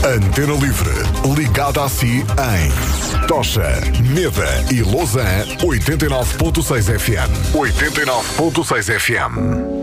Antena Livre, ligada a si em Tocha, Neda e Lausanne, 89.6 FM. 89.6 FM.